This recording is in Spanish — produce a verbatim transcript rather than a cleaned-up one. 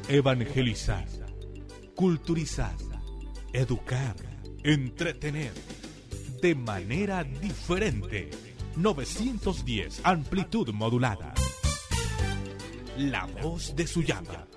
Evangelizar, culturizar, educar, entretener, de manera diferente. novecientos diez, amplitud modulada. La voz de Suyama.